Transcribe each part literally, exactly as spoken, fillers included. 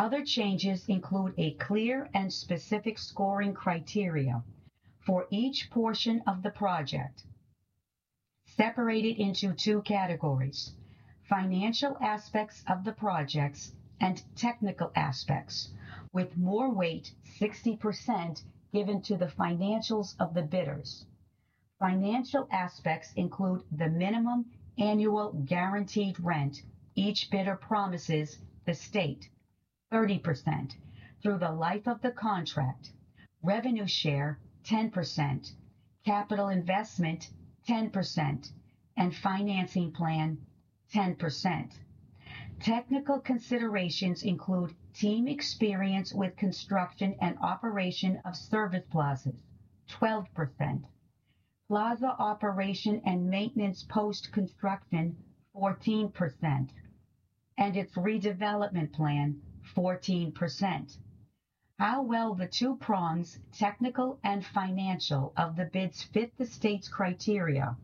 Other changes include a clear and specific scoring criteria for each portion of the project, separated into two categories: financial aspects of the projects and technical aspects, with more weight, sixty percent, given to the financials of the bidders. Financial aspects include the minimum annual guaranteed rent each bidder promises the state, thirty percent, through the life of the contract, revenue share, ten percent, capital investment, ten percent, and financing plan, ten percent. Technical considerations include team experience with construction and operation of service plazas, twelve percent, plaza operation and maintenance post-construction, fourteen percent, and its redevelopment plan, fourteen percent. How well the two prongs, technical and financial, of the bids fit the state's criteria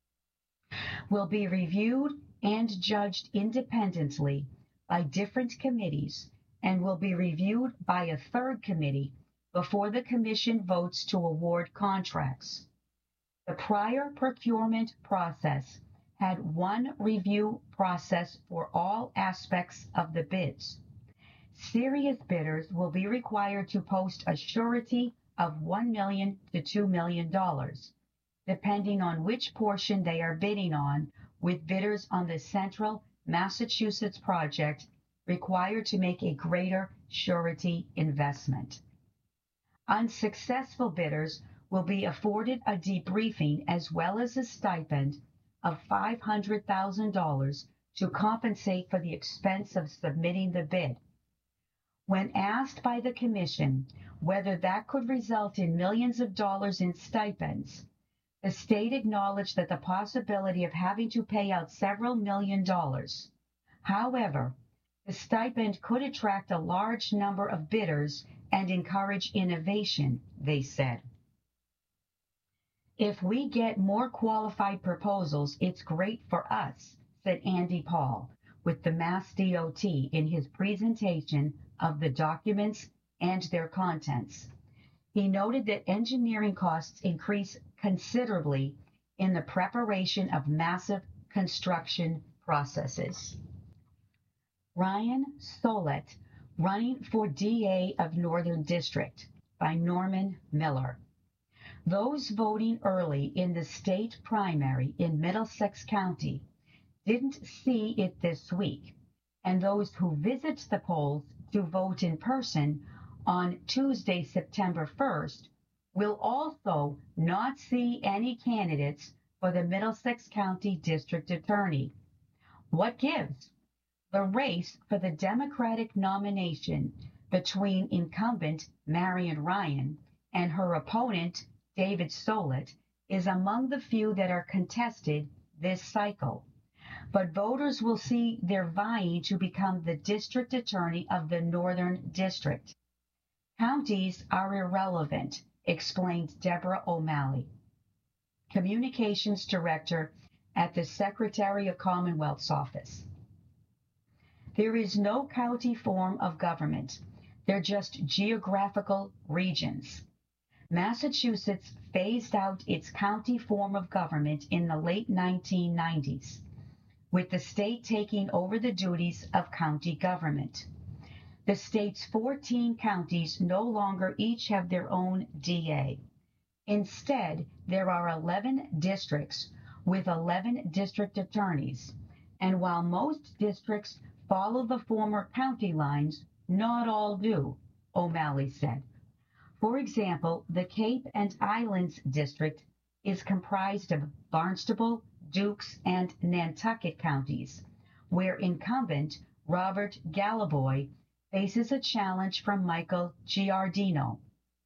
will be reviewed and judged independently by different committees and will be reviewed by a third committee before the commission votes to award contracts. The prior procurement process had one review process for all aspects of the bids. Serious bidders will be required to post a surety of one million dollars to two million dollars, depending on which portion they are bidding on, with bidders on the Central Massachusetts project required to make a greater surety investment. Unsuccessful bidders will be afforded a debriefing as well as a stipend of five hundred thousand dollars to compensate for the expense of submitting the bid. When asked by the Commission whether that could result in millions of dollars in stipends, the state acknowledged that the possibility of having to pay out several million dollars. However, the stipend could attract a large number of bidders and encourage innovation, they said. If we get more qualified proposals, it's great for us, said Andy Paul with the Mass D O T in his presentation of the documents and their contents. He noted that engineering costs increase considerably in the preparation of massive construction processes. Ryan Solet, running for D A of Northern District, by Norman Miller. Those voting early in the state primary in Middlesex County didn't see it this week, and those who visit the polls to vote in person on Tuesday, September first, will also not see any candidates for the Middlesex County District Attorney. What gives? The race for the Democratic nomination between incumbent Marian Ryan and her opponent, David Solet, is among the few that are contested this cycle. But voters will see they're vying to become the district attorney of the Northern District. Counties are irrelevant, explained Deborah O'Malley, Communications Director at the Secretary of Commonwealth's office. There is no county form of government. They're just geographical regions. Massachusetts phased out its county form of government in the late nineteen nineties, with the state taking over the duties of county government. The state's fourteen counties no longer each have their own D A. Instead, there are eleven districts with eleven district attorneys, and while most districts follow the former county lines, not all do, O'Malley said. For example, the Cape and Islands District is comprised of Barnstable, Dukes, and Nantucket counties, where incumbent Robert Galiboy faces a challenge from Michael Giardino.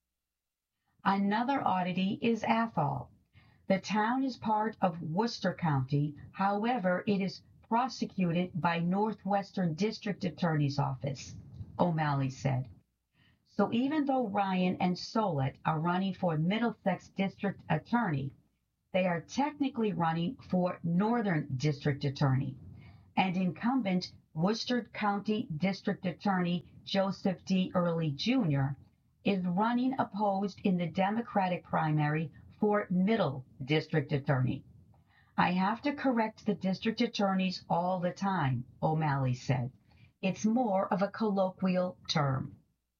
Another oddity is Athol. The town is part of Worcester County, however, it is prosecuted by Northwestern District Attorney's Office, O'Malley said. So even though Ryan and Solet are running for Middlesex District Attorney, they are technically running for Northern District Attorney, and incumbent Worcester County District Attorney Joseph D. Early Junior is running opposed in the Democratic primary for Middle District Attorney. I have to correct the district attorneys all the time, O'Malley said. It's more of a colloquial term.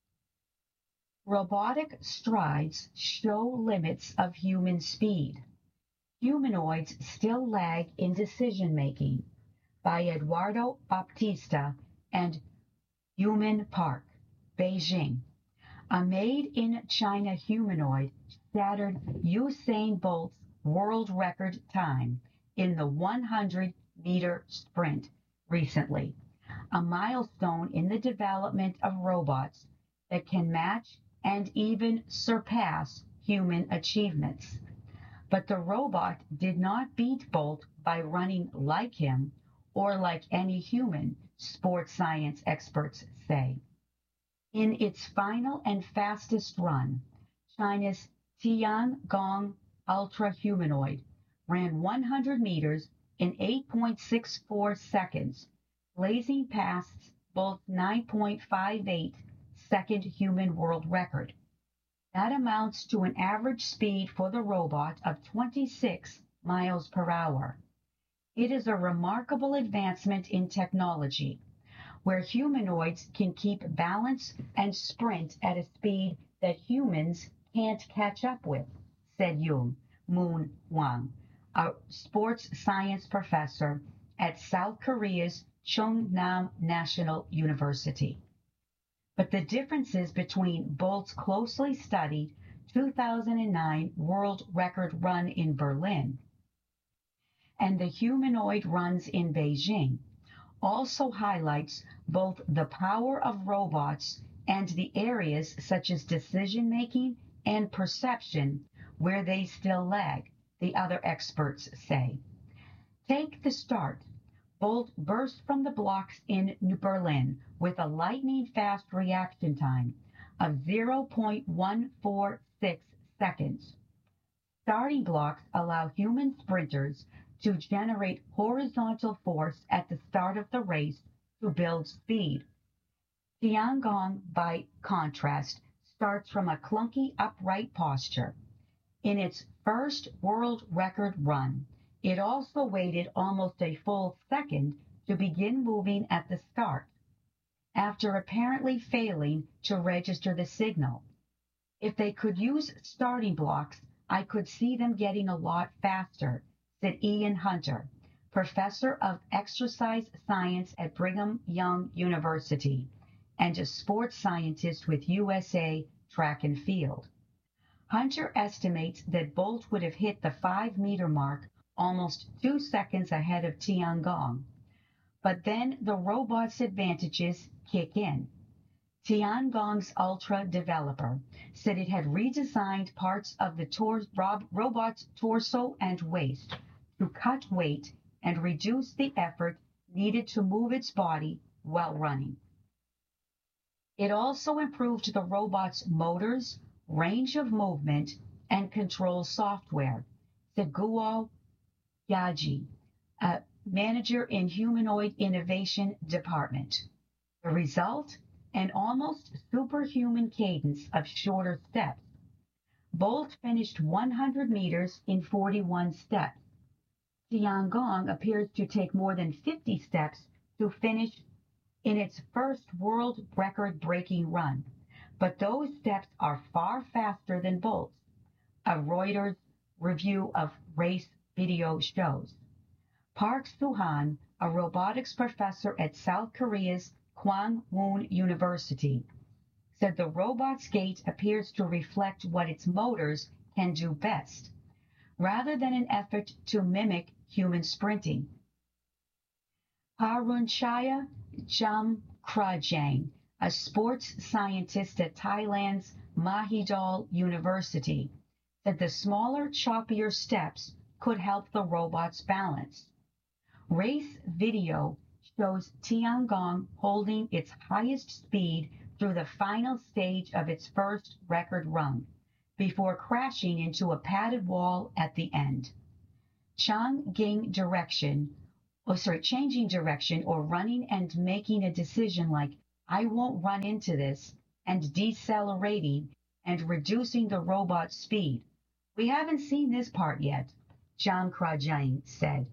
Robotic strides show limits of human speed. Humanoids still lag in decision-making, by Eduardo Baptista and Yumin Park, Beijing. A made-in-China humanoid shattered Usain Bolt's world record time in the one hundred meter sprint recently, a milestone in the development of robots that can match and even surpass human achievements. But the robot did not beat Bolt by running like him or like any human, sports science experts say. In its final and fastest run, China's Tiangong Ultra Humanoid ran one hundred meters in eight point six four seconds, blazing past Bolt's nine point five eight second human world record. That amounts to an average speed for the robot of twenty-six miles per hour. It is a remarkable advancement in technology, where humanoids can keep balance and sprint at a speed that humans can't catch up with, said Yoon Moon Hwang, a sports science professor at South Korea's Chungnam National University. But the differences between Bolt's closely studied two thousand nine world record run in Berlin and the humanoid runs in Beijing also highlights both the power of robots and the areas such as decision-making and perception where they still lag, the other experts say. Take the start. Bolt burst from the blocks in Berlin with a lightning-fast reaction time of zero point one four six seconds. Starting blocks allow human sprinters to generate horizontal force at the start of the race to build speed. Tiangong, by contrast, starts from a clunky upright posture. In its first world record run, it also waited almost a full second to begin moving at the start, after apparently failing to register the signal. If they could use starting blocks, I could see them getting a lot faster, said Ian Hunter, professor of exercise science at Brigham Young University and a sports scientist with U S A Track and Field. Hunter estimates that Bolt would have hit the five-meter mark almost two seconds ahead of Tiangong. But then the robot's advantages kick in. Tiangong's Ultra developer said it had redesigned parts of the tor- robot's torso and waist to cut weight and reduce the effort needed to move its body while running. It also improved the robot's motors, range of movement, and control software, said Guo Yaji, a manager in Humanoid Innovation Department. The result? An almost superhuman cadence of shorter steps. Bolt finished one hundred meters in forty-one steps. Tiangong appears to take more than fifty steps to finish in its first world record-breaking run, but those steps are far faster than Bolt's, a Reuters review of race video shows. Park Soo-han, a robotics professor at South Korea's Kwangwon University, said the robot's gait appears to reflect what its motors can do best, rather than an effort to mimic human sprinting. Parunchaya Jamkrajang, a sports scientist at Thailand's Mahidol University, said the smaller, choppier steps could help the robot's balance. Race video shows Tiangong holding its highest speed through the final stage of its first record run, before crashing into a padded wall at the end. Changqing Direction or sorry, changing direction or running and making a decision like, I won't run into this, and decelerating and reducing the robot's speed. We haven't seen this part yet, John Krajine said.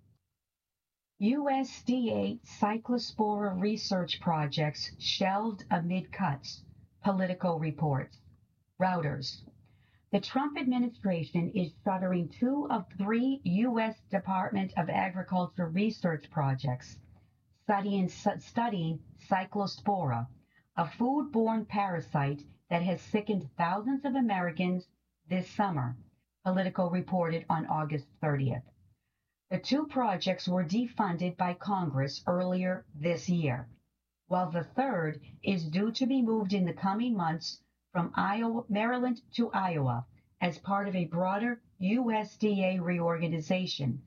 U S D A cyclospora research projects shelved amid cuts, Politico reports. Reuters. The Trump administration is shuttering two of three U S Department of Agriculture research projects studying, studying cyclospora, a foodborne parasite that has sickened thousands of Americans this summer, Politico reported on August thirtieth. The two projects were defunded by Congress earlier this year, while the third is due to be moved in the coming months from Iowa, Maryland to Iowa as part of a broader U S D A reorganization,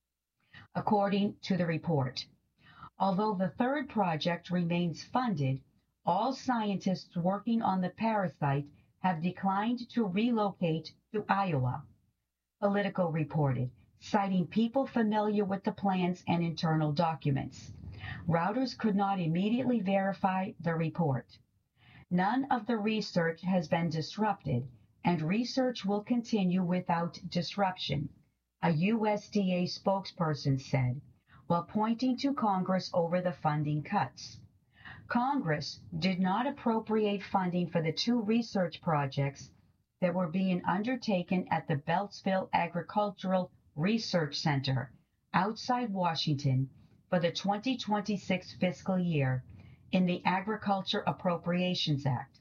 according to the report. Although the third project remains funded, all scientists working on the parasite have declined to relocate to Iowa, Politico reported, citing people familiar with the plans and internal documents. Reuters could not immediately verify the report. None of the research has been disrupted, and research will continue without disruption, a U S D A spokesperson said, while pointing to Congress over the funding cuts. Congress did not appropriate funding for the two research projects that were being undertaken at the Beltsville Agricultural Research Center outside Washington for the twenty twenty-six fiscal year in the Agriculture Appropriations Act.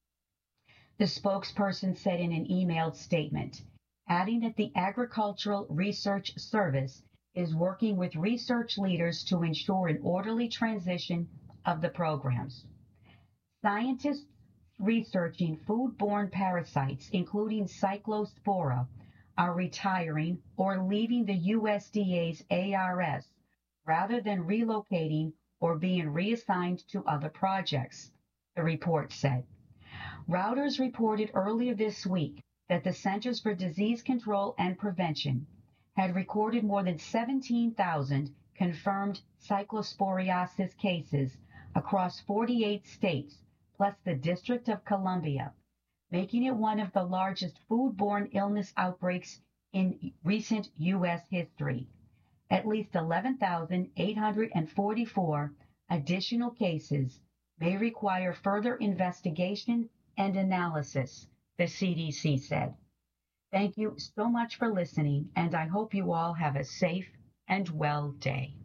The spokesperson said in an emailed statement, adding that the Agricultural Research Service is working with research leaders to ensure an orderly transition of the programs. Scientists researching foodborne parasites, including cyclospora, are retiring or leaving the U S D A's A R S rather than relocating or being reassigned to other projects, the report said. Reuters reported earlier this week that the Centers for Disease Control and Prevention had recorded more than seventeen thousand confirmed cyclosporiasis cases across forty-eight states, plus the District of Columbia, making it one of the largest foodborne illness outbreaks in recent U S history. At least eleven thousand eight hundred forty-four additional cases may require further investigation and analysis, the C D C said. Thank you so much for listening, and I hope you all have a safe and well day.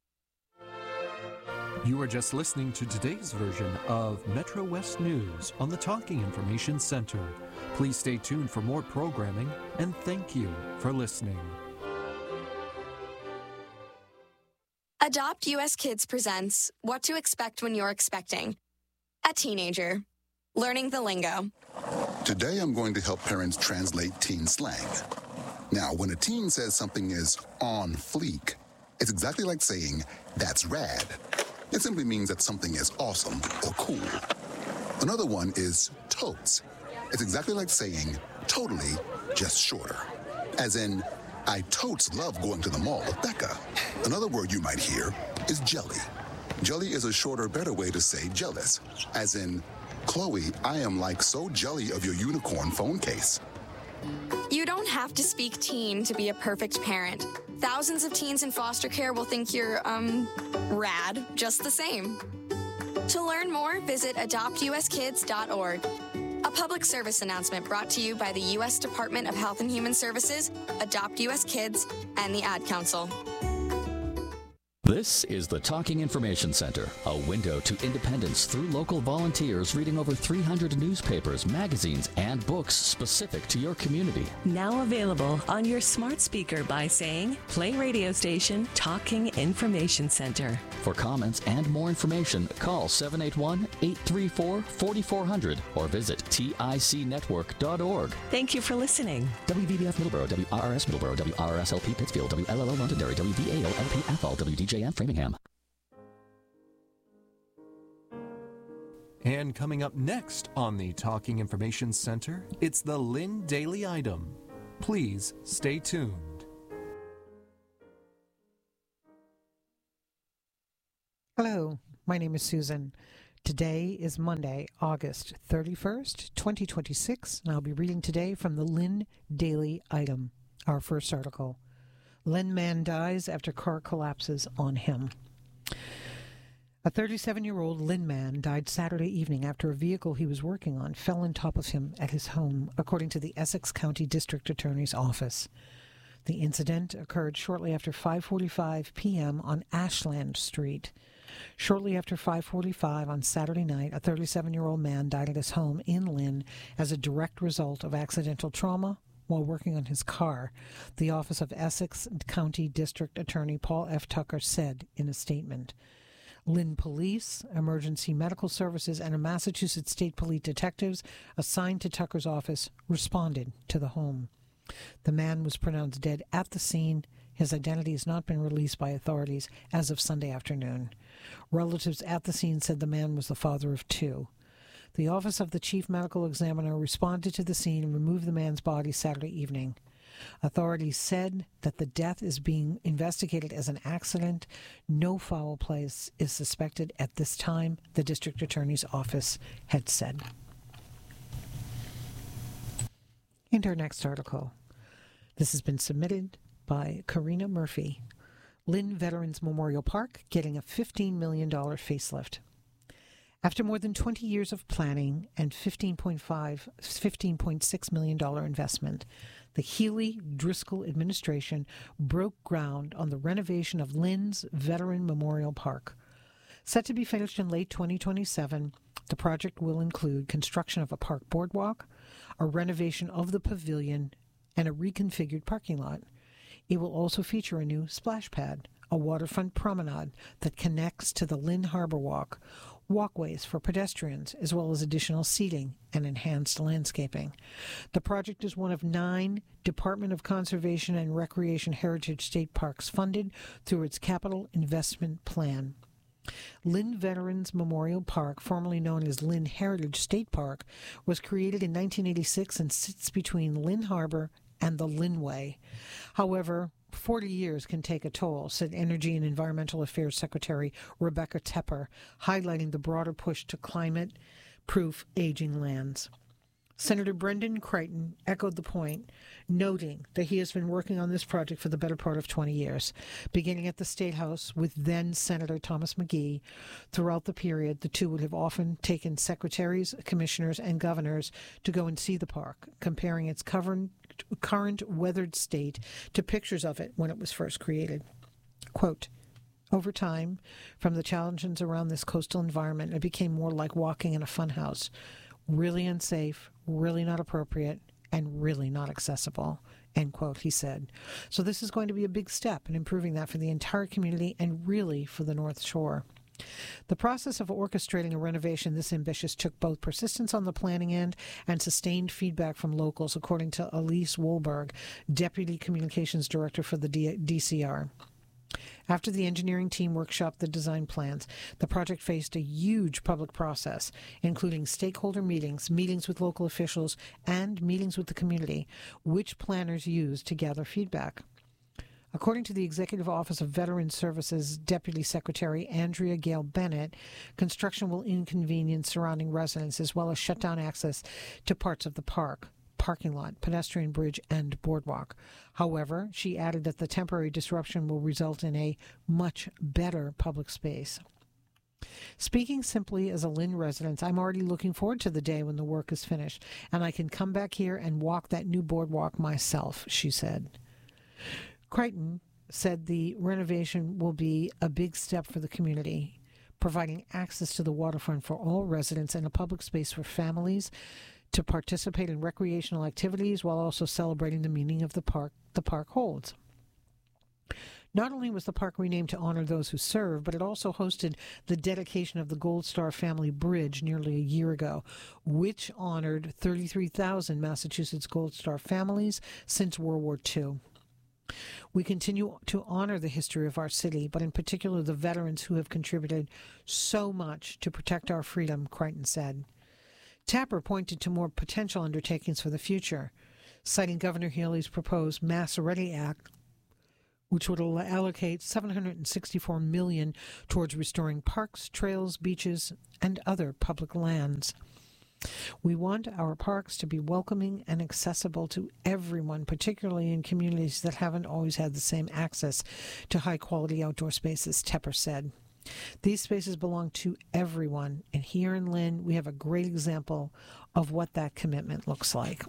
You are just listening to today's version of Metro West News on the Talking Information Center. Please stay tuned for more programming, and thank you for listening. Adopt U S Kids presents What to Expect When You're Expecting a Teenager. Learning the lingo. Today I'm going to help parents translate teen slang. Now, when a teen says something is on fleek, it's exactly like saying, that's rad. It simply means that something is awesome or cool. Another one is totes. It's exactly like saying, totally, just shorter. As in, I totes love going to the mall with Becca. Another word you might hear is jelly. Jelly is a shorter, better way to say jealous. As in, Chloe, I am like so jelly of your unicorn phone case. You don't have to speak teen to be a perfect parent. Thousands of teens in foster care will think you're, um, rad, just the same. To learn more, visit adopt u s kids dot org. A public service announcement brought to you by the U S Department of Health and Human Services, Adopt U S Kids, and the Ad Council. This is the Talking Information Center, a window to independence through local volunteers reading over three hundred newspapers, magazines, and books specific to your community. Now available on your smart speaker by saying, play radio station Talking Information Center. For comments and more information, call seven eight one, eight three four, four four zero zero or visit tic network dot org. Thank you for listening. W V B F Middleborough, W R R S Middleborough, W R R S L P Pittsfield, W L L O Londonderry, W V A O L P Athol, W D J M Framingham. And coming up next on the Talking Information Center, it's the Lynn Daily Item. Please stay tuned. My name is Susan. Today is Monday, August thirty-first, twenty twenty-six, and I'll be reading today from the Lynn Daily Item, our first article. Lynn man dies after car collapses on him. A thirty-seven-year-old Lynn man died Saturday evening after a vehicle he was working on fell on top of him at his home, according to the Essex County District Attorney's Office. The incident occurred shortly after five forty-five p.m. on Ashland Street. Shortly after five forty-five on Saturday night, a thirty-seven-year-old man died at his home in Lynn as a direct result of accidental trauma while working on his car, the Office of Essex County District Attorney Paul F. Tucker said in a statement. Lynn Police, Emergency Medical Services, and a Massachusetts State Police detectives assigned to Tucker's office responded to the home. The man was pronounced dead at the scene. His identity has not been released by authorities as of Sunday afternoon. Relatives at the scene said the man was the father of two. The Office of the Chief Medical Examiner responded to the scene and removed the man's body Saturday evening. Authorities said that the death is being investigated as an accident. No foul play is suspected at this time, the district attorney's office had said. Into our next article. This has been submitted by Karina Murphy. Lynn Veterans Memorial Park getting a fifteen million dollars facelift. After more than twenty years of planning and fifteen point five, fifteen point six million dollars investment, the Healy Driscoll administration broke ground on the renovation of Lynn's Veteran Memorial Park. Set to be finished in late twenty twenty-seven, the project will include construction of a park boardwalk, a renovation of the pavilion, and a reconfigured parking lot. It will also feature a new splash pad, a waterfront promenade that connects to the Lynn Harbor Walk, walkways for pedestrians, as well as additional seating and enhanced landscaping. The project is one of nine Department of Conservation and Recreation Heritage State Parks funded through its Capital Investment Plan. Lynn Veterans Memorial Park, formerly known as Lynn Heritage State Park, was created in nineteen eighty-six and sits between Lynn Harbor and the Lynnway. However, forty years can take a toll, said Energy and Environmental Affairs Secretary Rebecca Tepper, highlighting the broader push to climate-proof aging lands. Senator Brendan Creighton echoed the point, noting that he has been working on this project for the better part of twenty years, beginning at the State House with then-Senator Thomas McGee. Throughout the period, the two would have often taken secretaries, commissioners, and governors to go and see the park, comparing its current, current weathered state to pictures of it when it was first created. Quote, over time, from the challenges around this coastal environment, it became more like walking in a funhouse. Really unsafe, really not appropriate, and really not accessible, end quote, he said. So this is going to be a big step in improving that for the entire community and really for the North Shore. The process of orchestrating a renovation this ambitious took both persistence on the planning end and sustained feedback from locals, according to Elise Wohlberg, Deputy Communications Director for the D C R. After the engineering team workshopped the design plans, the project faced a huge public process, including stakeholder meetings, meetings with local officials, and meetings with the community, which planners used to gather feedback. According to the Executive Office of Veterans Services Deputy Secretary Andrea Gale Bennett, construction will inconvenience surrounding residents as well as shut down access to parts of the park, parking lot, pedestrian bridge, and boardwalk. However, she added that the temporary disruption will result in a much better public space. Speaking simply as a Lynn resident, I'm already looking forward to the day when the work is finished, and I can come back here and walk that new boardwalk myself, she said. Creighton said the renovation will be a big step for the community, providing access to the waterfront for all residents and a public space for families to participate in recreational activities while also celebrating the meaning of the park the park holds. Not only was the park renamed to honor those who served, but it also hosted the dedication of the Gold Star Family Bridge nearly a year ago, which honored thirty-three thousand Massachusetts Gold Star families since World War Two. We continue to honor the history of our city, but in particular the veterans who have contributed so much to protect our freedom, Creighton said. Tapper pointed to more potential undertakings for the future, citing Governor Healy's proposed Mass Ready Act, which would allocate seven hundred sixty-four million dollars towards restoring parks, trails, beaches, and other public lands. We want our parks to be welcoming and accessible to everyone, particularly in communities that haven't always had the same access to high-quality outdoor spaces, Tepper said. These spaces belong to everyone, and here in Lynn, we have a great example of what that commitment looks like.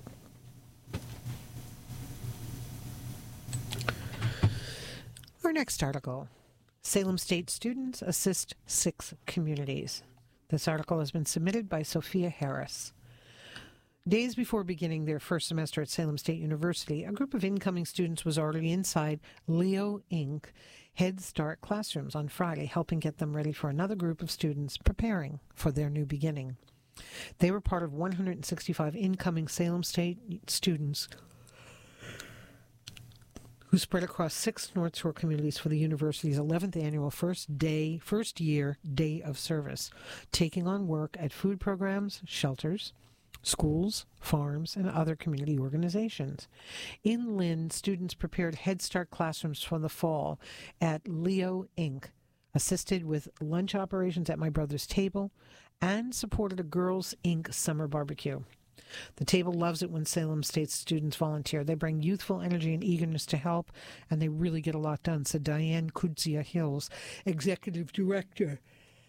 Our next article, Salem State students assist six communities. This article has been submitted by Sophia Harris. Days before beginning their first semester at Salem State University, a group of incoming students was already inside Leo Incorporated. Head Start classrooms on Friday, helping get them ready for another group of students preparing for their new beginning. They were part of one hundred sixty-five incoming Salem State students who spread across six North Shore communities for the university's eleventh annual first day, first year day of service, taking on work at food programs, shelters, schools, farms, and other community organizations. In Lynn, students prepared Head Start classrooms for the fall at Leo Incorporated, assisted with lunch operations at My Brother's Table, and supported a Girls Incorporated summer barbecue. The table loves it when Salem State students volunteer. They bring youthful energy and eagerness to help, and they really get a lot done, said Diane Kudzia Hills, executive director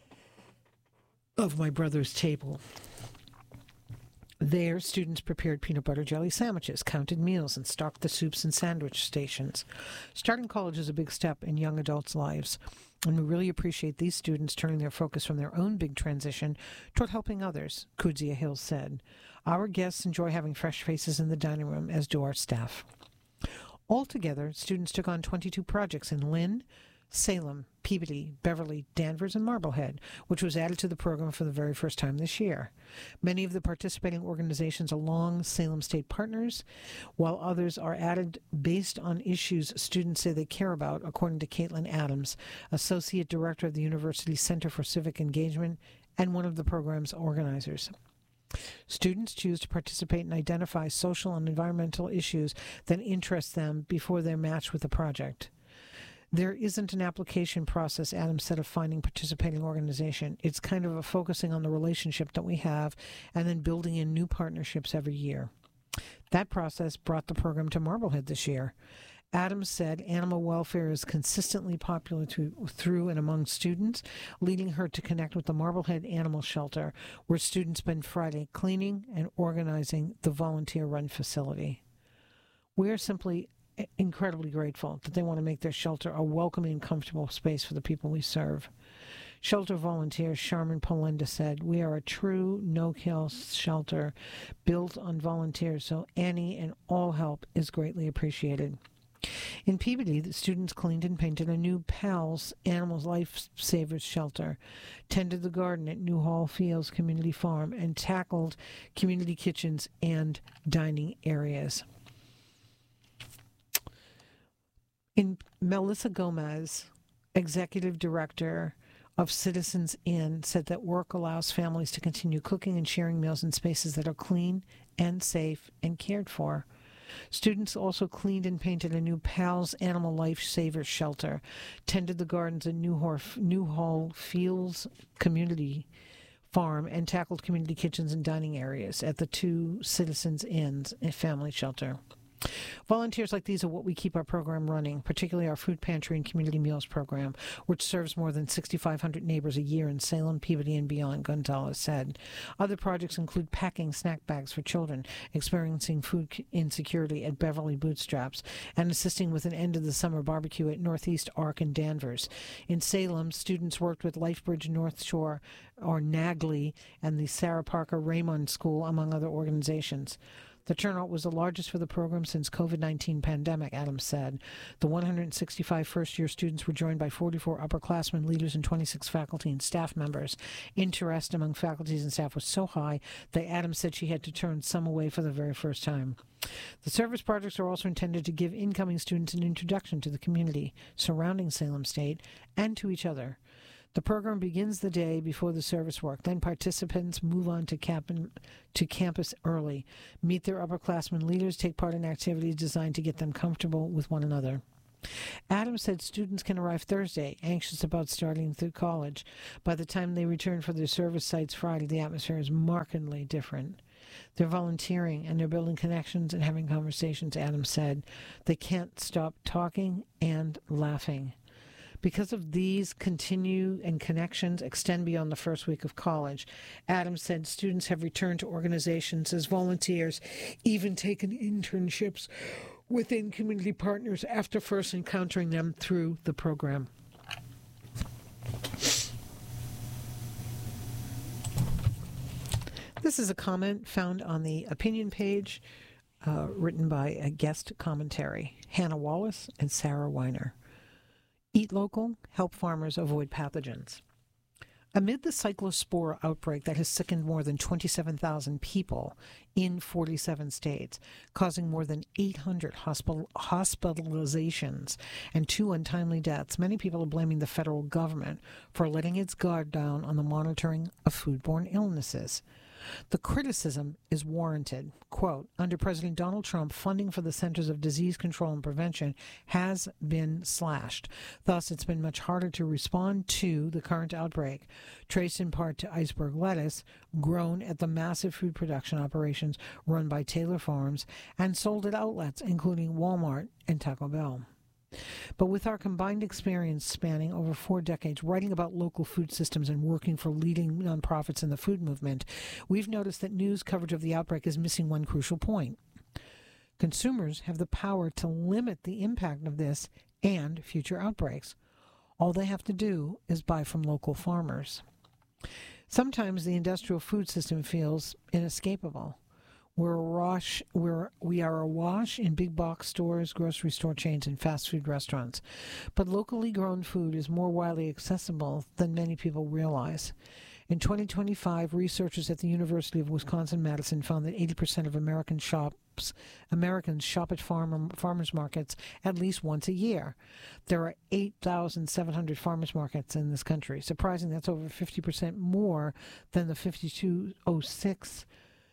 of My Brother's Table. There, students prepared peanut butter jelly sandwiches, counted meals, and stocked the soups and sandwich stations. Starting college is a big step in young adults' lives, and we really appreciate these students turning their focus from their own big transition toward helping others, Kudzia Hills said. Our guests enjoy having fresh faces in the dining room, as do our staff. Altogether, students took on twenty-two projects in Lynn, Salem, Peabody, Beverly, Danvers, and Marblehead, which was added to the program for the very first time this year. Many of the participating organizations are long Salem State partners, while others are added based on issues students say they care about, according to Caitlin Adams, Associate Director of the University's Center for Civic Engagement and one of the program's organizers. Students choose to participate and identify social and environmental issues that interest them before they're matched with the project. There isn't an application process, Adams said, of finding participating organization. It's kind of a focusing on the relationship that we have and then building in new partnerships every year. That process brought the program to Marblehead this year. Adams said animal welfare is consistently popular to, through and among students, leading her to connect with the Marblehead Animal Shelter, where students spend Friday cleaning and organizing the volunteer-run facility. We are simply incredibly grateful that they want to make their shelter a welcoming and comfortable space for the people we serve. Shelter volunteer Sharman Polenda said, "We are a true no-kill shelter built on volunteers, so any and all help is greatly appreciated." In Peabody, the students cleaned and painted a new PALS Animals Lifesavers shelter, tended the garden at Newhall Fields Community Farm, and tackled community kitchens and dining areas. In Melissa Gomez, executive director of Citizens Inn, said that work allows families to continue cooking and sharing meals in spaces that are clean and safe and cared for. Students also cleaned and painted a new PALS Animal Lifesavers shelter, tended the gardens at Newhall Fields Community Farm, and tackled community kitchens and dining areas at the two Citizens Inns, a family shelter. Volunteers like these are what we keep our program running, particularly our food pantry and community meals program, which serves more than six thousand five hundred neighbors a year in Salem, Peabody, and beyond, Gonzalez said. Other projects include packing snack bags for children experiencing food insecurity at Beverly Bootstraps and assisting with an end-of-the-summer barbecue at Northeast Arc in Danvers. In Salem, students worked with Lifebridge North Shore, or N A G L I, and the Sarah Parker Raymond School, among other organizations. The turnout was the largest for the program since COVID nineteen pandemic, Adams said. The one hundred sixty-five first-year students were joined by forty-four upperclassmen, leaders, and twenty-six faculty and staff members. Interest among faculties and staff was so high that Adams said she had to turn some away for the very first time. The service projects are also intended to give incoming students an introduction to the community surrounding Salem State and to each other. The program begins the day before the service work. Then participants move on to, cap- to campus early, meet their upperclassmen leaders, take part in activities designed to get them comfortable with one another. Adams said students can arrive Thursday, anxious about starting through college. By the time they return for their service sites Friday, the atmosphere is markedly different. They're volunteering and they're building connections and having conversations, Adams said. They can't stop talking and laughing. Because of these continue and connections extend beyond the first week of college, Adams said students have returned to organizations as volunteers, even taken internships within community partners after first encountering them through the program. This is a comment found on the opinion page, uh, written by a guest commentary, Hannah Wallace and Sarah Weiner. Eat local, help farmers avoid pathogens. Amid the cyclospora outbreak that has sickened more than twenty-seven thousand people in forty-seven states, causing more than eight hundred hospital hospitalizations and two untimely deaths, many people are blaming the federal government for letting its guard down on the monitoring of foodborne illnesses. The criticism is warranted. Quote, under President Donald Trump, funding for the Centers of Disease Control and Prevention has been slashed. Thus, it's been much harder to respond to the current outbreak, traced in part to iceberg lettuce, grown at the massive food production operations run by Taylor Farms and sold at outlets including Walmart and Taco Bell. But with our combined experience spanning over four decades writing about local food systems and working for leading nonprofits in the food movement, we've noticed that news coverage of the outbreak is missing one crucial point. Consumers have the power to limit the impact of this and future outbreaks. All they have to do is buy from local farmers. Sometimes the industrial food system feels inescapable. We're awash, we're, we are awash in big box stores, grocery store chains, and fast food restaurants. But locally grown food is more widely accessible than many people realize. In twenty twenty-five, researchers at the University of Wisconsin-Madison found that eighty percent of American shops, Americans shop at farmer, farmers markets at least once a year. There are eight thousand seven hundred farmers markets in this country. Surprising, that's over fifty percent more than the fifty-two oh six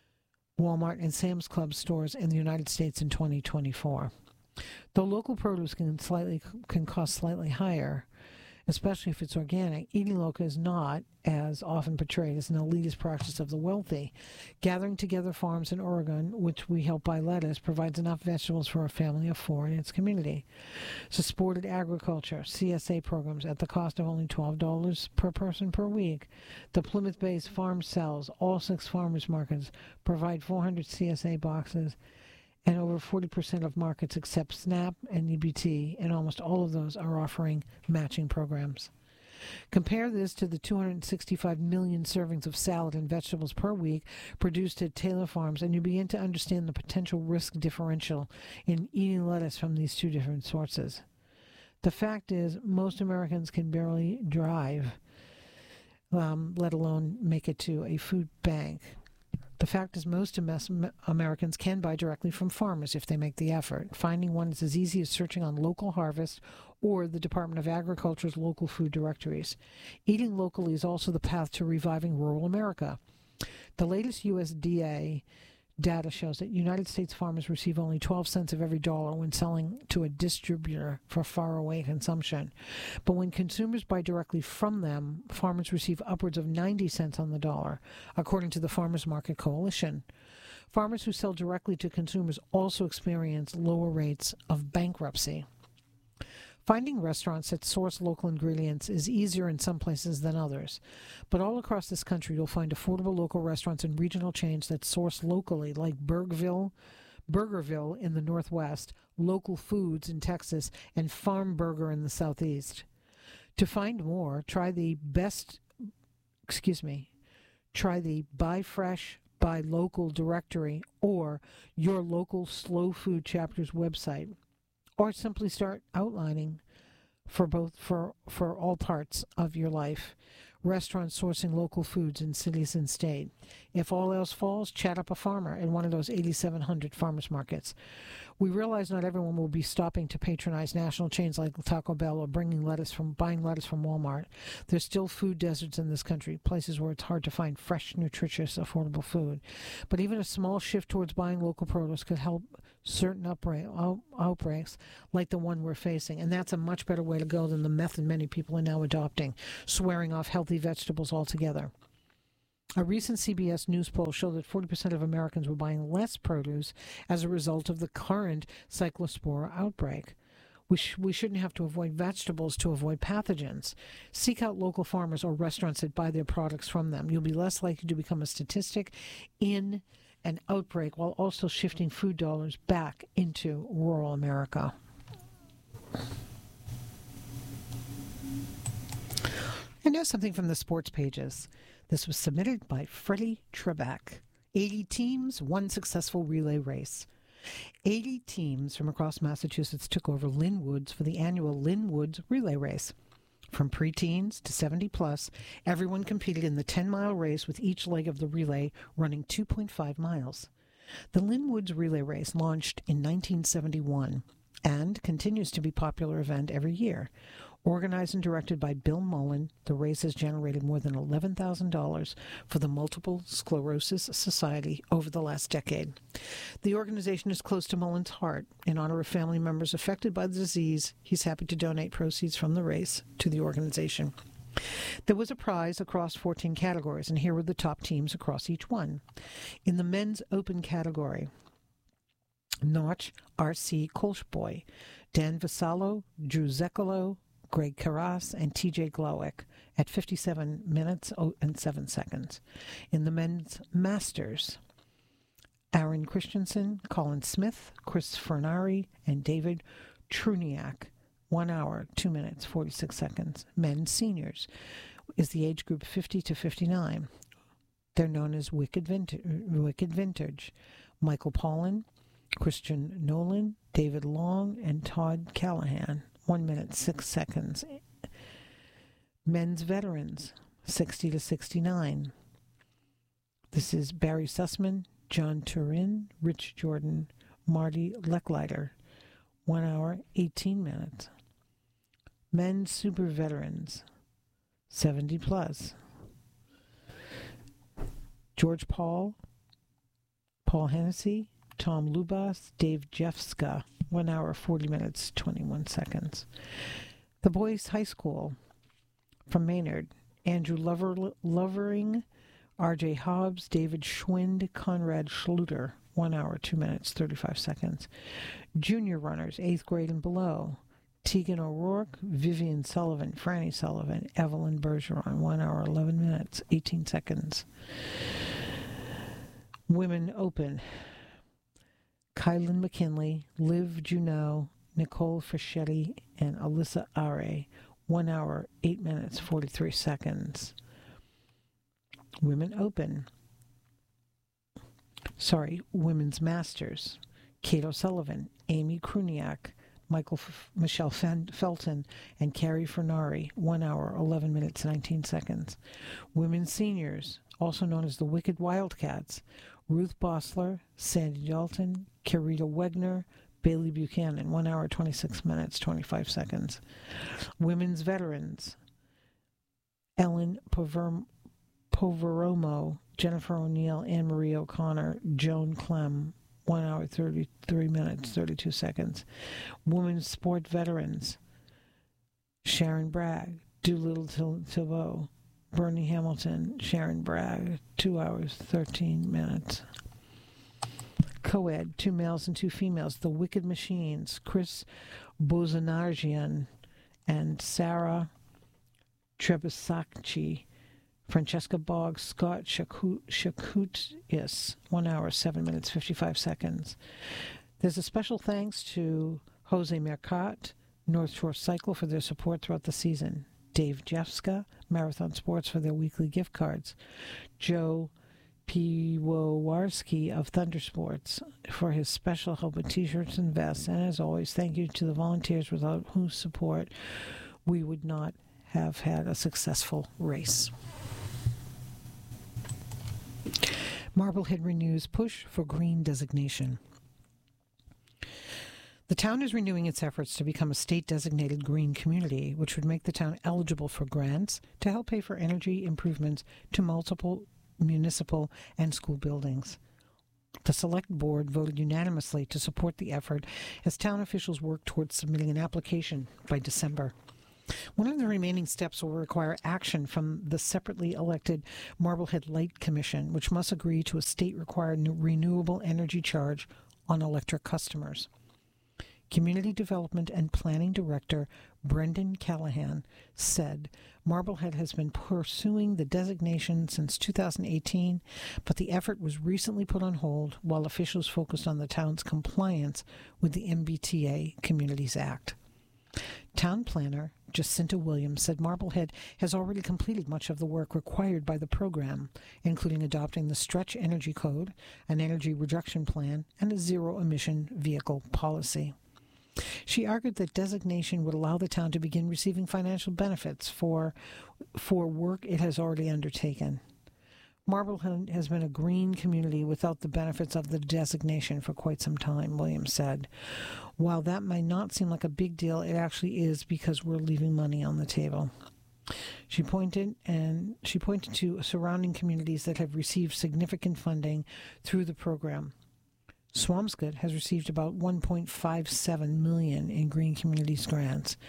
Walmart and Sam's Club stores in the United States in twenty twenty-four. Though local produce can slightly can cost slightly higher, especially if it's organic, eating local is not, as often portrayed, as an elitist practice of the wealthy. Gathering Together Farms in Oregon, which we help buy lettuce, provides enough vegetables for a family of four in its community. Supported agriculture, C S A programs at the cost of only twelve dollars per person per week. The Plymouth-based Farm Cells, all six farmers markets, provide four hundred C S A boxes, and over forty percent of markets accept SNAP and E B T, and almost all of those are offering matching programs. Compare this to the two hundred sixty-five million servings of salad and vegetables per week produced at Taylor Farms, and you begin to understand the potential risk differential in eating lettuce from these two different sources. The fact is, most Americans can barely drive, um, let alone make it to a food bank. The fact is, most Americans can buy directly from farmers if they make the effort. Finding one is as easy as searching on Local Harvest or the Department of Agriculture's local food directories. Eating locally is also the path to reviving rural America. The latest U S D A data shows that United States farmers receive only twelve cents of every dollar when selling to a distributor for faraway consumption. But when consumers buy directly from them, farmers receive upwards of ninety cents on the dollar, according to the Farmers Market Coalition. Farmers who sell directly to consumers also experience lower rates of bankruptcy. Finding restaurants that source local ingredients is easier in some places than others, but all across this country you'll find affordable local restaurants and regional chains that source locally, like Burgerville, Burgerville in the Northwest, Local Foods in Texas, and Farm Burger in the Southeast. To find more, try the best, excuse me, try the Buy Fresh, Buy Local directory or your local Slow Food Chapter's website. Or simply start outlining for both for for all parts of your life. Restaurants sourcing local foods in cities and state. If all else falls, chat up a farmer at one of those eighty-seven hundred farmers markets. We realize not everyone will be stopping to patronize national chains like Taco Bell or bringing lettuce from buying lettuce from Walmart. There's still food deserts in this country, places where it's hard to find fresh, nutritious, affordable food. But even a small shift towards buying local produce could help certain outbreak, out, outbreaks like the one we're facing. And that's a much better way to go than the method many people are now adopting, swearing off healthy vegetables altogether. A recent C B S News poll showed that forty percent of Americans were buying less produce as a result of the current cyclospora outbreak. We, sh- we shouldn't have to avoid vegetables to avoid pathogens. Seek out local farmers or restaurants that buy their products from them. You'll be less likely to become a statistic in an outbreak while also shifting food dollars back into rural America. And now something from the sports pages. This was submitted by Freddie Trebek. eighty teams, one successful relay race. eighty teams from across Massachusetts took over Lynn Woods for the annual Lynn Woods relay race. From preteens to seventy plus, everyone competed in the ten-mile race with each leg of the relay running two point five miles. The Lynn Woods relay race launched in nineteen seventy-one and continues to be a popular event every year. Organized and directed by Bill Mullen, the race has generated more than eleven thousand dollars for the Multiple Sclerosis Society over the last decade. The organization is close to Mullen's heart. In honor of family members affected by the disease, he's happy to donate proceeds from the race to the organization. There was a prize across fourteen categories, and here were the top teams across each one. In the men's open category, Notch R C Kolschboy, Dan Vassallo, Drew Zekolo, Greg Carras, and T J Glowick at fifty-seven minutes and seven seconds. In the men's masters, Aaron Christensen, Colin Smith, Chris Fernari, and David Truniak, one hour, two minutes, forty-six seconds. Men's seniors is the age group fifty to fifty-nine. They're known as Wicked Vintage. Wicked Vintage. Michael Paulin, Christian Nolan, David Long, and Todd Callahan. One minute, six seconds. Men's veterans, sixty to sixty-nine. This is Barry Sussman, John Turin, Rich Jordan, Marty Lecklider. One hour, eighteen minutes. Men's super veterans, seventy plus. George Paul, Paul Hennessy, Tom Lubas, Dave Jeffska. One hour, forty minutes, twenty-one seconds. The boys' high school from Maynard, Andrew Lover, Lovering, R J Hobbs, David Schwind, Conrad Schluter. One hour, two minutes, thirty-five seconds. Junior runners, eighth grade and below, Tegan O'Rourke, Vivian Sullivan, Franny Sullivan, Evelyn Bergeron. One hour, eleven minutes, eighteen seconds. Women open. Kylan McKinley, Liv Juneau, Nicole Fischetti, and Alyssa Are. One hour, eight minutes, forty-three seconds. Women Open. Sorry, Women's Masters. Kate O'Sullivan, Amy Kruniak, Michael F- Michelle Fen- Felton, and Carrie Fernari. One hour, eleven minutes, nineteen seconds. Women's Seniors, also known as the Wicked Wildcats. Ruth Bossler, Sandy Dalton, Karita Wegner, Bailey Buchanan. One hour, twenty-six minutes, twenty-five seconds. Women's Veterans, Ellen Pover- Poveromo, Jennifer O'Neill, Anne Marie O'Connor, Joan Clem. One hour, thirty-three minutes, thirty-two seconds. Women's Sport Veterans, Sharon Bragg, Doolittle Thibault, Bernie Hamilton, Sharon Bragg, two hours, thirteen minutes. Co-ed, two males and two females. The Wicked Machines, Chris Bozanarjian and Sarah Trebisacci. Francesca Boggs, Scott Shakutius, one hour, seven minutes, fifty-five seconds. There's a special thanks to Jose Mercat, North Shore Cycle for their support throughout the season. Dave Jeffska, Marathon Sports for their weekly gift cards. Joe Piwowarski of Thunder Sports for his special help with t-shirts and vests. And as always, thank you to the volunteers without whose support we would not have had a successful race. Marblehead renews push for green designation. The town is renewing its efforts to become a state-designated green community, which would make the town eligible for grants to help pay for energy improvements to multiple municipal and school buildings. The Select Board voted unanimously to support the effort as town officials work towards submitting an application by December. One of the remaining steps will require action from the separately elected Marblehead Light Commission, which must agree to a state-required renewable energy charge on electric customers. Community Development and Planning Director Brendan Callahan said Marblehead has been pursuing the designation since two thousand eighteen, but the effort was recently put on hold while officials focused on the town's compliance with the M B T A Communities Act. Town planner Jacinta Williams said Marblehead has already completed much of the work required by the program, including adopting the Stretch Energy Code, an energy reduction plan, and a zero-emission vehicle policy. She argued that designation would allow the town to begin receiving financial benefits for, for work it has already undertaken. Marblehead has been a green community without the benefits of the designation for quite some time, Williams said. While that might not seem like a big deal, it actually is because we're leaving money on the table. She pointed and she pointed to surrounding communities that have received significant funding through the program. Swampscott has received about one point five seven million dollars in Green Communities grants.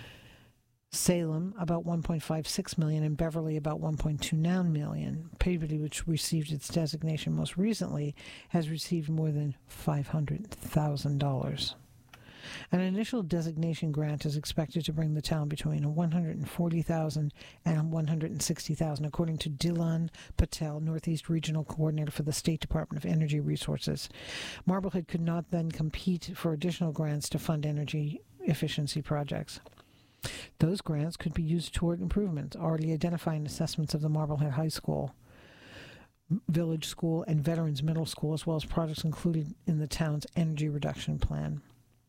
Salem, about one point five six million dollars, and Beverly, about one point two nine million dollars. Peabody, which received its designation most recently, has received more than five hundred thousand dollars. An initial designation grant is expected to bring the town between one hundred forty thousand dollars and one hundred sixty thousand dollars, according to Dylan Patel, Northeast Regional Coordinator for the State Department of Energy Resources. Marblehead could not then compete for additional grants to fund energy efficiency projects. Those grants could be used toward improvements, already identifying assessments of the Marblehead High School, Village School, and Veterans Middle School, as well as projects included in the town's energy reduction plan.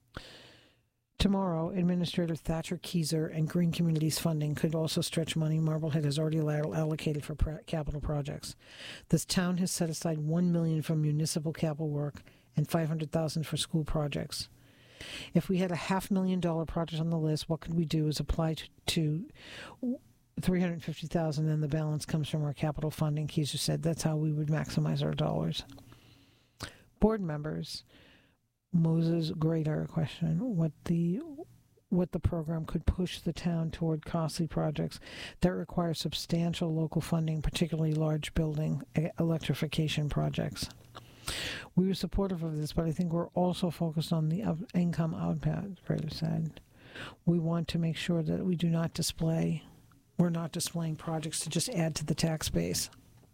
Tomorrow, Administrator Thatcher Keyser and Green Communities funding could also stretch money Marblehead has already allocated for capital projects. This town has set aside one million dollars for municipal capital work and five hundred thousand dollars for school projects. If we had a half million dollar project on the list, what could we do is apply to, to three hundred fifty thousand dollars, and the balance comes from our capital funding, Keyser said. That's how we would maximize our dollars. Board members, Moses Grader question what the what the program could push the town toward costly projects that require substantial local funding, particularly large building electrification projects. We were supportive of this, but I think we're also focused on the income output, Grader said. We want to make sure that we do not display, we're not displaying projects to just add to the tax base.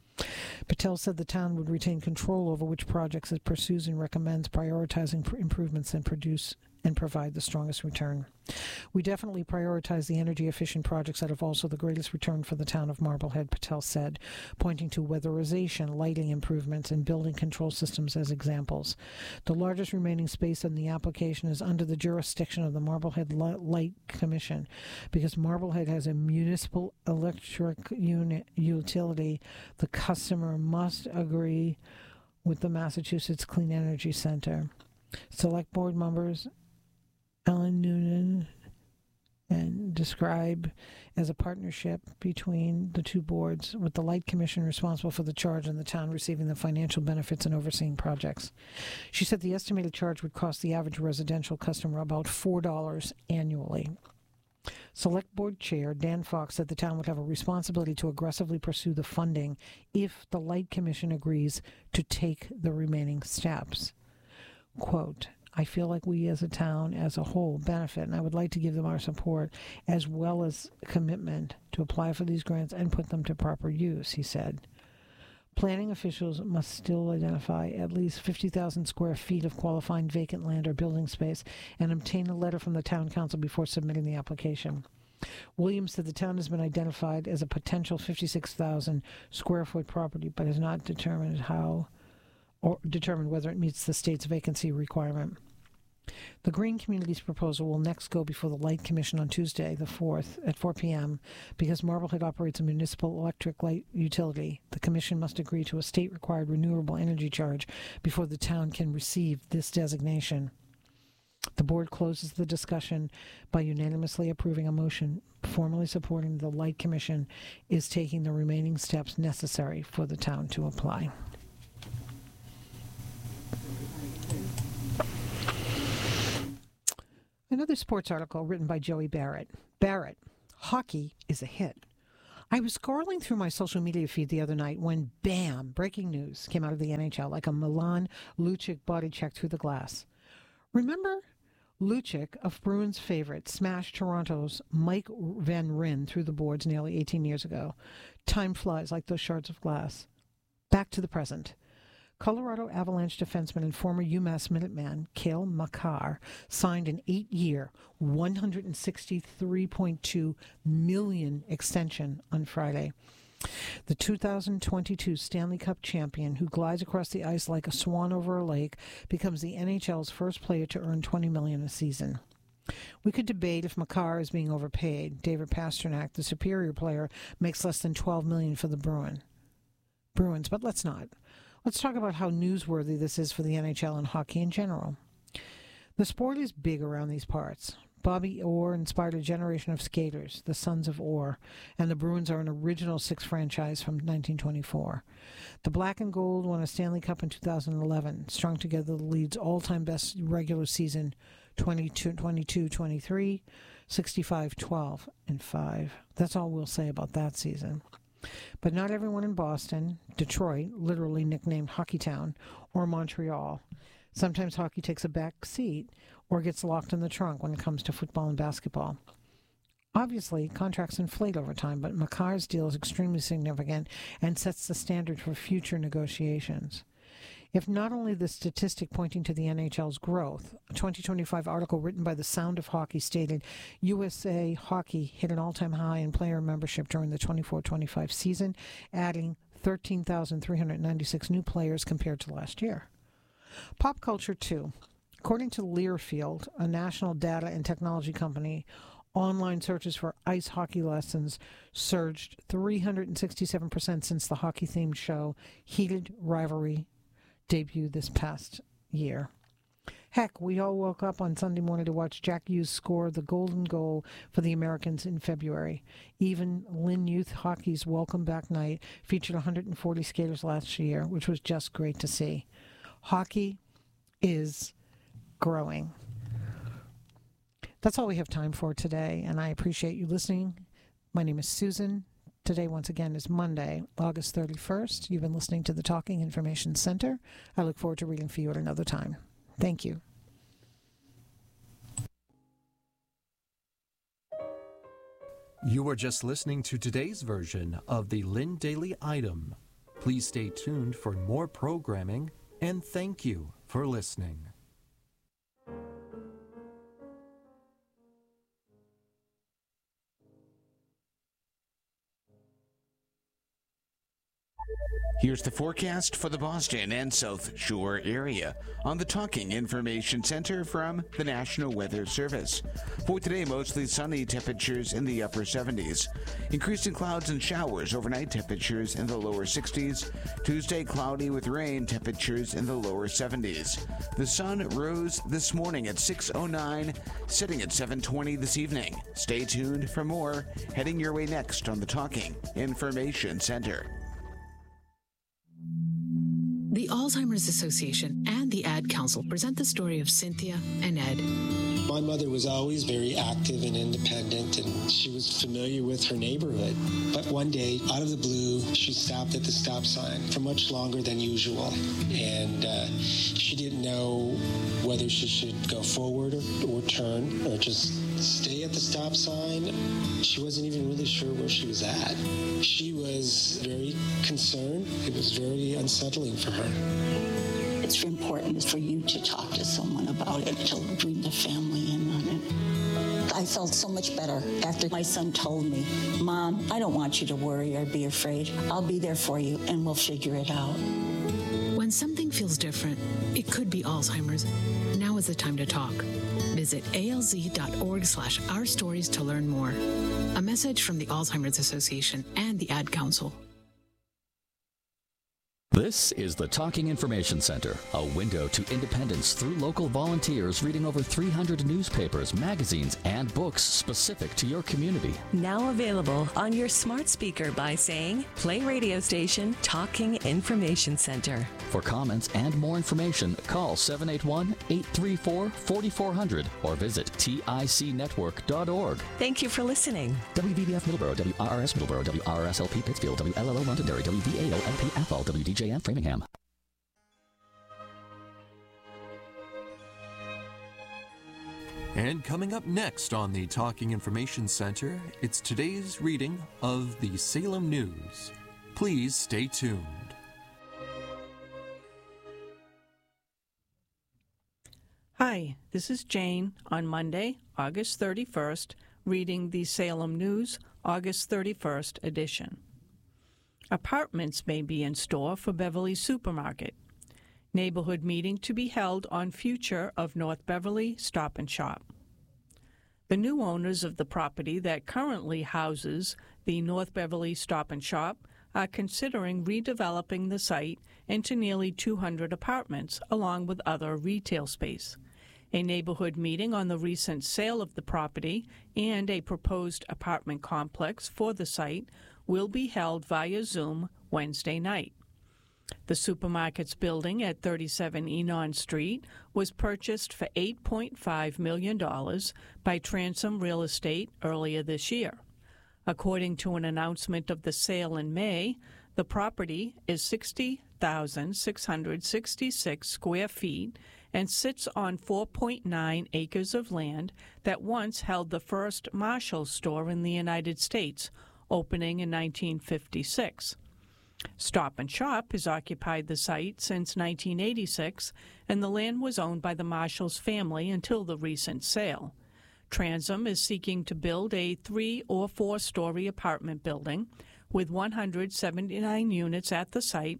Patel said the town would retain control over which projects it pursues and recommends prioritizing pr- improvements and produce and provide the strongest return. We definitely prioritize the energy-efficient projects that have also the greatest return for the town of Marblehead, Patel said, pointing to weatherization, lighting improvements, and building control systems as examples. The largest remaining space in the application is under the jurisdiction of the Marblehead Light Commission. Because Marblehead has a municipal electric unit utility, the customer must agree with the Massachusetts Clean Energy Center. Select board members Ellen Noonan and describe as a partnership between the two boards, with the Light Commission responsible for the charge and the town receiving the financial benefits and overseeing projects. She said the estimated charge would cost the average residential customer about four dollars annually. Select Board Chair Dan Fox said the town would have a responsibility to aggressively pursue the funding if the Light Commission agrees to take the remaining steps. Quote, I feel like we as a town as a whole benefit, and I would like to give them our support as well as commitment to apply for these grants and put them to proper use, he said. Planning officials must still identify at least fifty thousand square feet of qualifying vacant land or building space and obtain a letter from the town council before submitting the application. Williams said the town has been identified as a potential fifty-six thousand square foot property, but has not determined how or determined whether it meets the state's vacancy requirement. The Green Communities proposal will next go before the Light Commission on Tuesday, the fourth, at four p.m. Because Marblehead operates a municipal electric light utility, the Commission must agree to a state-required renewable energy charge before the town can receive this designation. The board closes the discussion by unanimously approving a motion formally supporting the Light Commission is taking the remaining steps necessary for the town to apply. Another sports article written by Joey Barrett. Barrett, hockey is a hit. I was scrolling through my social media feed the other night when, bam, breaking news came out of the N H L like a Milan Lucic body check through the glass. Remember? Lucic, a Bruins favorite, smashed Toronto's Mike Van Ryn through the boards nearly eighteen years ago. Time flies like those shards of glass. Back to the present. Colorado Avalanche defenseman and former UMass Minuteman Cale Makar signed an eight-year, one hundred sixty-three point two million dollars extension on Friday. The two thousand twenty-two Stanley Cup champion, who glides across the ice like a swan over a lake, becomes the N H L's first player to earn twenty million dollars a season. We could debate if Makar is being overpaid. David Pastrnak, the superior player, makes less than twelve million dollars for the Bruin. Bruins, but let's not. Let's talk about how newsworthy this is for the N H L and hockey in general. The sport is big around these parts. Bobby Orr inspired a generation of skaters, the Sons of Orr, and the Bruins are an original Six franchise from nineteen twenty-four. The Black and Gold won a Stanley Cup in two thousand eleven, strung together the league's all-time best regular season, twenty-two twenty-three, sixty-five twelve, and five. That's all we'll say about that season. But not everyone in Boston, Detroit, literally nicknamed Hockeytown, or Montreal. Sometimes hockey takes a back seat or gets locked in the trunk when it comes to football and basketball. Obviously, contracts inflate over time, but Makar's deal is extremely significant and sets the standard for future negotiations. If not only the statistic pointing to the N H L's growth, a twenty twenty-five article written by The Sound of Hockey stated U S A Hockey hit an all-time high in player membership during the twenty-four twenty-five season, adding thirteen thousand three hundred ninety-six new players compared to last year. Pop culture, too. According to Learfield, a national data and technology company, online searches for ice hockey lessons surged three hundred sixty-seven percent since the hockey-themed show Heated Rivalry debuted this past year. Heck, we all woke up on Sunday morning to watch Jack Hughes score the golden goal for the Americans in February. Even Lynn Youth Hockey's Welcome Back Night featured one hundred forty skaters last year, which was just great to see. Hockey is growing. That's all we have time for today, and I appreciate you listening. My name is Susan. Today, once again, is Monday, August thirty-first. You've been listening to the Talking Information Center. I look forward to reading for you at another time. Thank you. You were just listening to today's version of the Lynn Daily Item. Please stay tuned for more programming, and thank you for listening. Here's the forecast for the Boston and South Shore area on the Talking Information Center from the National Weather Service. For today, mostly sunny, temperatures in the upper seventies. Increasing clouds and showers, overnight temperatures in the lower sixties. Tuesday, cloudy with rain, temperatures in the lower seventies. The sun rose this morning at six oh nine, setting at seven twenty this evening. Stay tuned for more, heading your way next on the Talking Information Center. The Alzheimer's Association and the Ad Council present the story of Cynthia and Ed. My mother was always very active and independent, and she was familiar with her neighborhood. But one day, out of the blue, she stopped at the stop sign for much longer than usual. And uh, she didn't know whether she should go forward or, or turn or just stay at the stop sign. She wasn't even really sure where she was at. She was very concerned. It was very unsettling for her. It's important for you to talk to someone about it, to bring the family in on it. I felt so much better after my son told me, Mom, I don't want you to worry or be afraid. I'll be there for you and we'll figure it out. When When something feels different, it could be Alzheimer's. Now is the time to talk. Visit alz.org slash our stories to learn more. A message from the Alzheimer's Association and the Ad Council. This is the Talking Information Center, a window to independence through local volunteers reading over three hundred newspapers, magazines, and books specific to your community. Now available on your smart speaker by saying, play radio station Talking Information Center. For comments and more information, call seven eight one, eight three four, four four zero zero or visit T I C network dot org. Thank you for listening. W V B F Middleborough, W R R S Middleborough, W R R S L P Pittsfield, W L L O Londonderry, W V A O L P Athol, W D J M Framingham. And coming up next on the Talking Information Center, it's today's reading of the Salem News. Please stay tuned. Hi, this is Jane on Monday, August thirty-first, reading the Salem News, August thirty-first edition. Apartments may be in store for Beverly Supermarket. Neighborhood meeting to be held on future of North Beverly Stop and Shop. The new owners of the property that currently houses the North Beverly Stop and Shop are considering redeveloping the site into nearly two hundred apartments along with other retail space. A neighborhood meeting on the recent sale of the property and a proposed apartment complex for the site will be held via Zoom Wednesday night. The supermarket's building at thirty-seven Enon Street was purchased for eight point five million dollars by Transom Real Estate earlier this year. According to an announcement of the sale in May, the property is sixty thousand six hundred sixty-six square feet and sits on four point nine acres of land that once held the first Marshall's store in the United States, opening in nineteen fifty-six. Stop and Shop has occupied the site since nineteen eighty-six, and the land was owned by the Marshall's family until the recent sale. Transom is seeking to build a three- or four-story apartment building with one hundred seventy-nine units at the site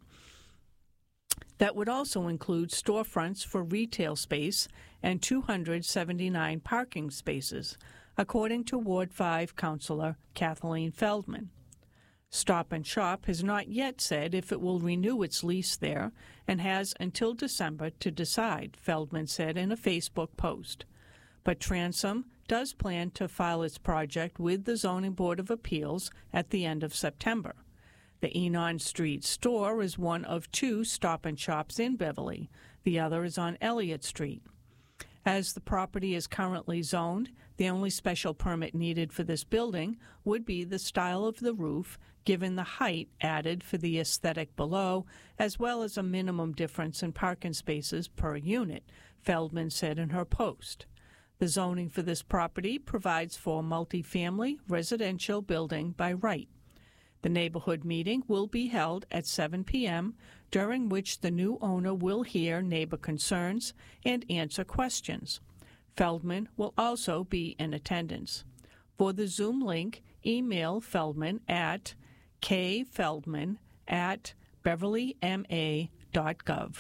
that would also include storefronts for retail space and two hundred seventy-nine parking spaces, according to Ward five Councilor Kathleen Feldman. Stop and Shop has not yet said if it will renew its lease there and has until December to decide, Feldman said in a Facebook post. But Transom does plan to file its project with the Zoning Board of Appeals at the end of September. The Enon Street store is one of two Stop and Shops in Beverly. The other is on Elliott Street. As the property is currently zoned, the only special permit needed for this building would be the style of the roof, given the height added for the aesthetic below, as well as a minimum difference in parking spaces per unit, Feldman said in her post. The zoning for this property provides for multifamily residential building by right. The neighborhood meeting will be held at seven p.m., during which the new owner will hear neighbor concerns and answer questions. Feldman will also be in attendance. For the Zoom link, email Feldman at kfeldman at beverly m a dot gov.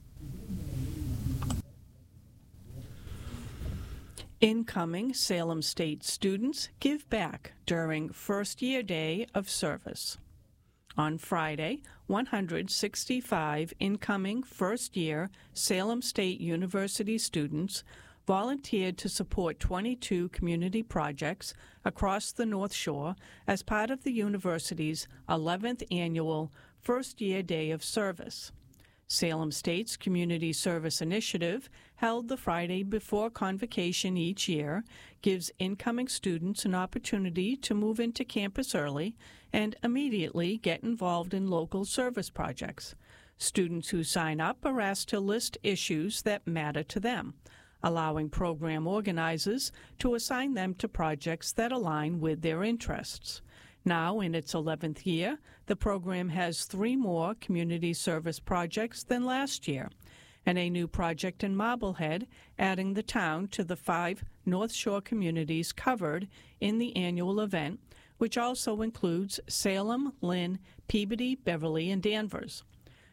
Incoming Salem State students give back during first year day of service. On Friday, one hundred sixty-five incoming first-year Salem State University students volunteered to support twenty-two community projects across the North Shore as part of the university's eleventh annual First-Year Day of Service. Salem State's Community Service Initiative, held the Friday before convocation each year, gives incoming students an opportunity to move into campus early and immediately get involved in local service projects. Students who sign up are asked to list issues that matter to them, allowing program organizers to assign them to projects that align with their interests. Now, in its eleventh year, the program has three more community service projects than last year, and a new project in Marblehead, adding the town to the five North Shore communities covered in the annual event, which also includes Salem, Lynn, Peabody, Beverly, and Danvers.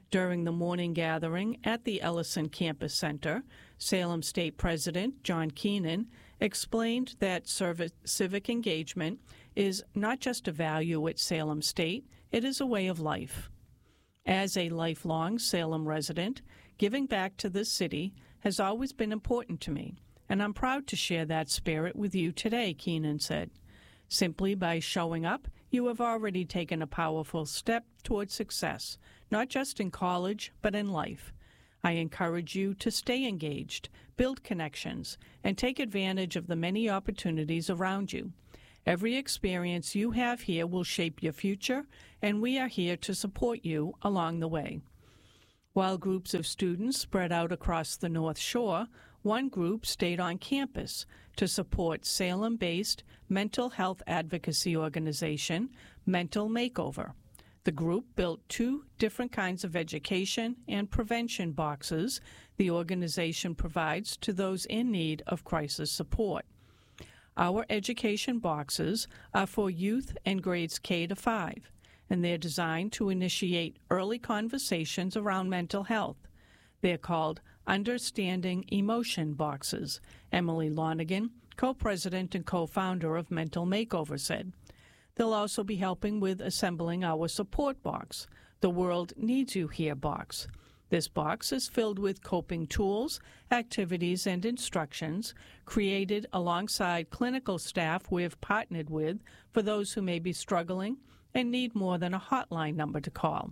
During the morning gathering at the Ellison Campus Center, Salem State President John Keenan explained that civic engagement is not just a value at Salem State, it is a way of life. As a lifelong Salem resident, giving back to this city has always been important to me, and I'm proud to share that spirit with you today, Keenan said. Simply by showing up, you have already taken a powerful step toward success, not just in college, but in life. I encourage you to stay engaged, build connections, and take advantage of the many opportunities around you. Every experience you have here will shape your future, and we are here to support you along the way. While groups of students spread out across the North Shore, one group stayed on campus to support Salem-based mental health advocacy organization, Mental Makeover. The group built two different kinds of education and prevention boxes the organization provides to those in need of crisis support. Our education boxes are for youth in grades K to five, and they're designed to initiate early conversations around mental health. They're called Understanding Emotion boxes, Emily Lonigan, co-president and co-founder of Mental Makeover, said. They'll also be helping with assembling our support box, the World Needs You Here box. This box is filled with coping tools, activities, and instructions created alongside clinical staff we've partnered with for those who may be struggling and need more than a hotline number to call.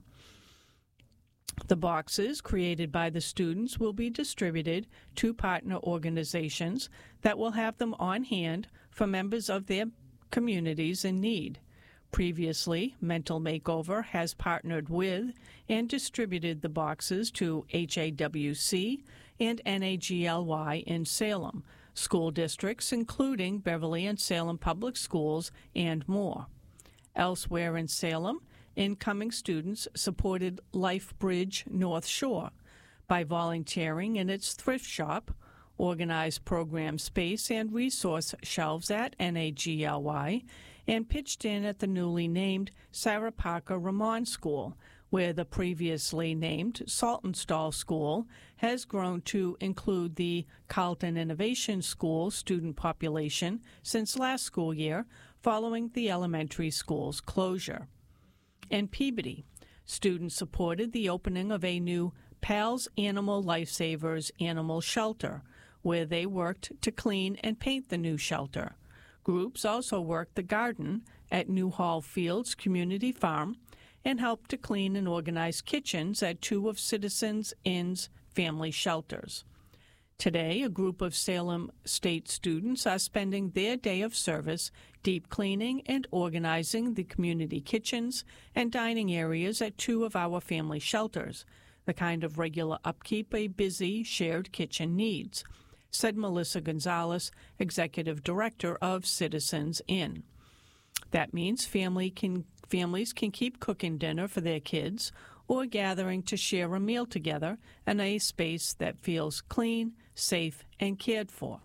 The boxes created by the students will be distributed to partner organizations that will have them on hand for members of their communities in need. Previously, Mental Makeover has partnered with and distributed the boxes to H A W C and N A G L Y in Salem, school districts including Beverly and Salem Public Schools, and more. Elsewhere in Salem, incoming students supported LifeBridge North Shore by volunteering in its thrift shop, organized program space and resource shelves at N A G L Y, and pitched in at the newly named Sarah Parker Ramon School, where the previously named Saltonstall School has grown to include the Carleton Innovation School student population since last school year, following the elementary school's closure. In Peabody, students supported the opening of a new Pals Animal Lifesavers animal shelter, where they worked to clean and paint the new shelter. Groups also worked the garden at Newhall Fields Community Farm and helped to clean and organize kitchens at two of Citizens Inn's family shelters. Today, a group of Salem State students are spending their day of service deep cleaning and organizing the community kitchens and dining areas at two of our family shelters, the kind of regular upkeep a busy shared kitchen needs, said Melissa Gonzalez, executive director of Citizens Inn. That means family can, families can keep cooking dinner for their kids or gathering to share a meal together in a space that feels clean, safe, and cared for.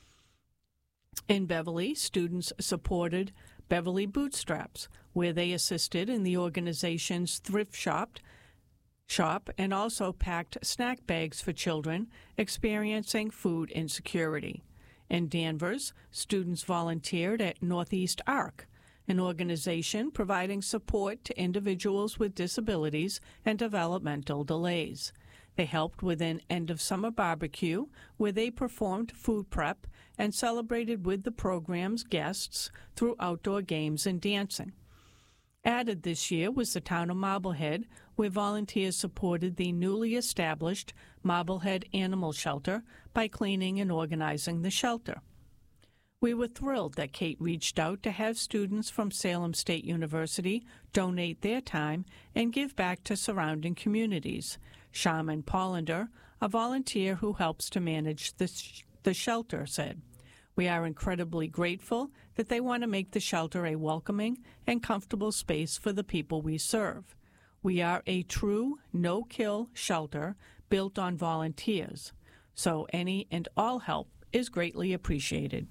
In Beverly, students supported Beverly Bootstraps, where they assisted in the organization's thrift shop, shop and also packed snack bags for children experiencing food insecurity. In Danvers, students volunteered at Northeast Arc, an organization providing support to individuals with disabilities and developmental delays. They helped with an end-of-summer barbecue where they performed food prep and celebrated with the program's guests through outdoor games and dancing. Added this year was the town of Marblehead, where volunteers supported the newly established Marblehead Animal Shelter by cleaning and organizing the shelter. We were thrilled that Kate reached out to have students from Salem State University donate their time and give back to surrounding communities. Shaman Pollander, a volunteer who helps to manage the, sh- the shelter, said, "We are incredibly grateful that they want to make the shelter a welcoming and comfortable space for the people we serve. We are a true no-kill shelter built on volunteers, so any and all help is greatly appreciated."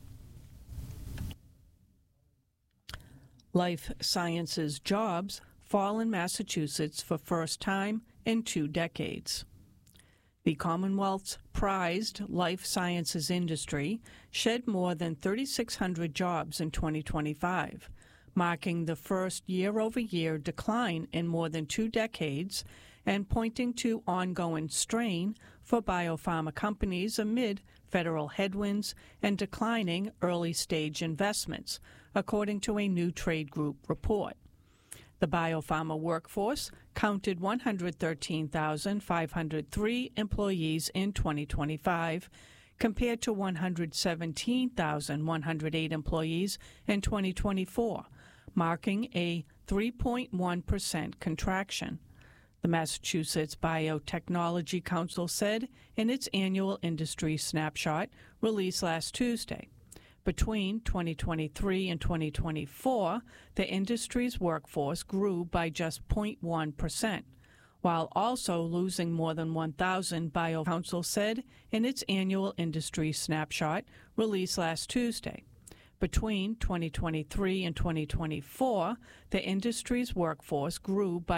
Life Sciences jobs fall in Massachusetts for first time in two decades. The Commonwealth's prized life sciences industry shed more than three thousand six hundred jobs in twenty twenty-five, marking the first year-over-year decline in more than two decades and pointing to ongoing strain for biopharma companies amid federal headwinds and declining early-stage investments, according to a new trade group report. The biopharma workforce counted one hundred thirteen thousand five hundred three employees in twenty twenty-five, compared to one hundred seventeen thousand one hundred eight employees in twenty twenty-four, marking a three point one percent contraction. The Massachusetts Biotechnology Council said in its annual industry snapshot released last Tuesday. Between twenty twenty-three and twenty twenty-four, the industry's workforce grew by just zero point one percent, while also losing more than one thousand, Bio Council said in its annual industry snapshot released last Tuesday. Between twenty twenty-three and twenty twenty-four, the industry's workforce grew by